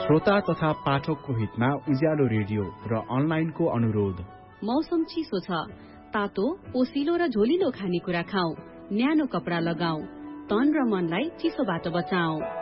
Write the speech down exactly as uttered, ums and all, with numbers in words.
श्रोता तथा पाठकको हितमा उज्यालो रेडियो र अनलाइनको अनुरोध। मौसम चिसो छ, तातो ओसिलो र झोलिलो खानेकुरा खाऊ, न्यानो कपडा लगाऊ, तन र मनलाई चिसोबाट बचाऊ।